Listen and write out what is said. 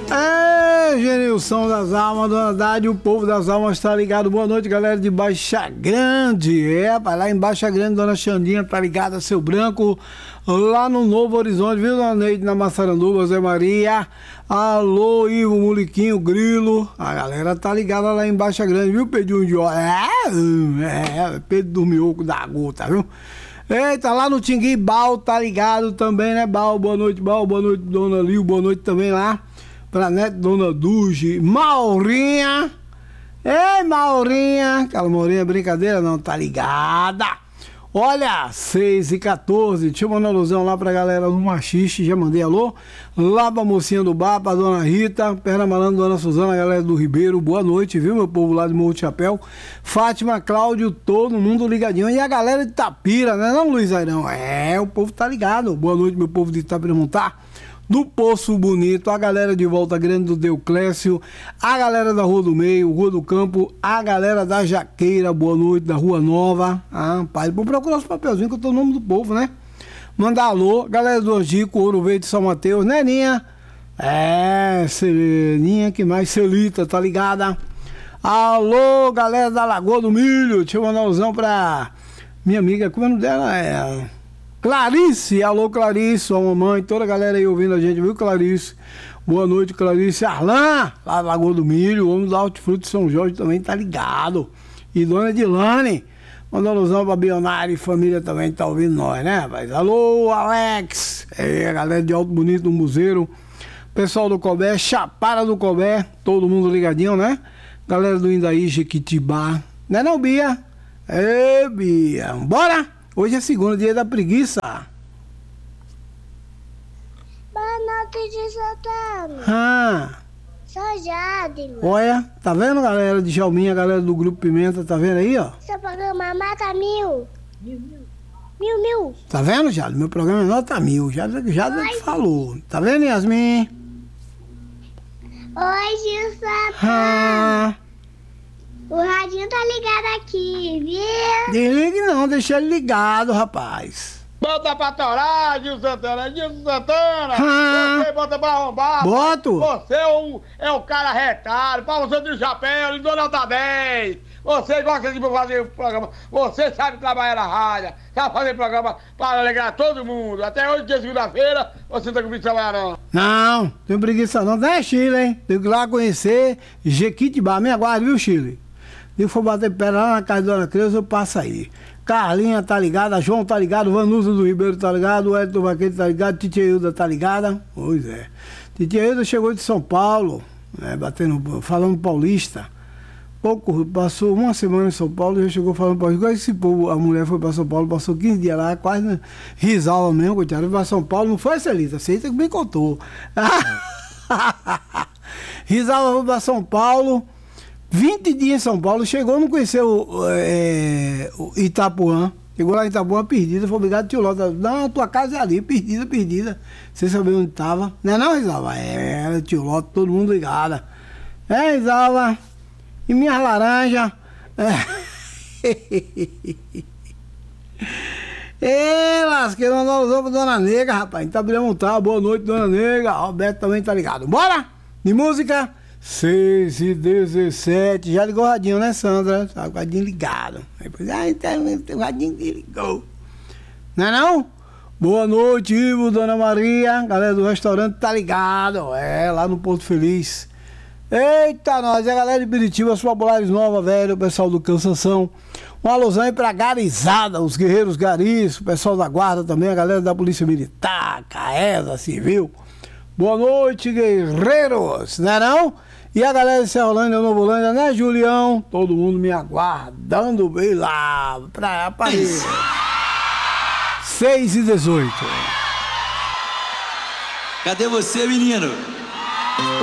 Genilson das Almas, Dona Dade, o povo das almas tá ligado. Boa noite, galera de Baixa Grande. Vai lá em Baixa Grande, Dona Xandinha tá ligada, Seu Branco, lá no Novo Horizonte, viu, Dona Neide, na Massaranduba, Zé Maria. Alô, Ivo, Muliquinho, Grilo. A galera tá ligada lá em Baixa Grande, viu, Pedrinho de Ó? Pedro do Mioco da Gota, viu? Eita, lá no Tingui, Bal tá ligado também, né, Bal? Boa noite, Bal. Boa noite, Dona Lil. Boa noite também lá pra Neto, Dona Duge, Maurinha. Ei, Maurinha. Aquela Maurinha, brincadeira não, tá ligada. Olha, 6h14. Deixa eu mandar um alusão lá pra galera do Machixe. Já mandei alô. Lá pra mocinha do bar, pra Dona Rita, Perna Malandro, Dona Suzana, galera do Ribeiro. Boa noite, viu, meu povo lá de Morro de Chapéu. Fátima, Cláudio, todo mundo ligadinho. E a galera de Itapira, né, não, Luiz Airão? O povo tá ligado. Boa noite, meu povo de Itapira Montar. Do Poço Bonito, a galera de Volta Grande do Deuclésio, a galera da Rua do Meio, Rua do Campo, a galera da Jaqueira, boa noite, da Rua Nova. Pai, vou procurar os papelzinhos que eu tô no nome do povo, né? Mandar alô, galera do Angico, Ouro Verde, São Mateus, Neninha. Seleninha, que mais? Celita, tá ligada? Alô, galera da Lagoa do Milho, deixa eu mandar um alusão pra minha amiga, como é o nome dela? Clarice, alô Clarice, sua mamãe, toda a galera aí ouvindo a gente, viu, Clarice? Boa noite, Clarice. Arlan, lá da Lagoa do Milho, o homem do Hortifruti São Jorge também tá ligado. E Dona Edilane, mandando alusão pra Bionari, família também tá ouvindo nós, né, rapaz? Alô, Alex, a galera de Alto Bonito do Museiro, pessoal do Cobé, Chapada do Cobé, todo mundo ligadinho, né? Galera do Indaí, Jequitibá, né não, Bia? Bia, bora! Hoje é segunda, dia da preguiça. Boa noite de Santana. Sou Jade. Olha, tá vendo, galera de Jalminha, galera do Grupo Pimenta, tá vendo aí, ó? Seu programa mata mil. Mil. Tá vendo, Jade? Meu programa é nota 1000. Jade falou. Tá vendo, Yasmin? Oi, Gil Santana. O radinho tá ligado aqui, viu? Desligue não, deixa ele ligado, rapaz. Bota pra torar, Gil Santana. Você bota pra arrombar. Boto. Você é um cara retado. Pra você de chapéu, ele dou nota 10. Você gosta de fazer programa. Você sabe trabalhar na rádio. Sabe fazer programa para alegrar todo mundo. Até hoje, dia de segunda-feira, você não tá com preguiça de trabalhar, não. Não, tenho preguiça não. Não é Chile, hein? Tenho que ir lá conhecer Jequitibá. Me aguarde, viu, Chile? Se for bater pé lá na casa da Dona Creuza, eu passo aí. Carlinha tá ligada, João tá ligado, Vanusa do Ribeiro tá ligado, o Edson Vaqueiro tá ligado, Titia Hilda tá ligada. Pois é. Titia Hilda chegou de São Paulo, né, falando paulista. Passou uma semana em São Paulo e já chegou falando paulista. Igual esse povo, a mulher foi pra São Paulo, passou 15 dias lá, quase risava mesmo, coitado. Foi pra São Paulo, não foi, Celita? Celita que me contou. Risava, foi pra São Paulo. 20 dias em São Paulo, chegou, não conheceu o Itapuã. Chegou lá em Itapuã, perdida, foi obrigado, tio Lota. Não, tua casa é ali, perdida. Sem saber onde estava. Não, Risava? Era tio Lota, todo mundo ligado. Risava. E minhas laranjas. Lasqueira, mandou alusão pra Dona Nega, rapaz. Itabirão montar, boa noite, Dona Nega. Roberto também tá ligado. Bora! De música? 6h17, já ligou o radinho, né, Sandra? Tá com o radinho ligado. Depois, o radinho ligou. Não é não? Boa noite, Ivo, Dona Maria. Galera do restaurante tá ligado. Lá no Porto Feliz. Eita, nós, a galera de Biritiba, as Populares Nova, velho, o pessoal do Cansação. Um alusão aí pra Garizada, os guerreiros garis, o pessoal da guarda também, a galera da Polícia Militar, CAESA, Civil. Boa noite, guerreiros, não é não? E a galera de Serrolândia, Novolândia, né, Julião? Todo mundo me aguardando bem lá pra aparecer. 6h18. Cadê você, menino?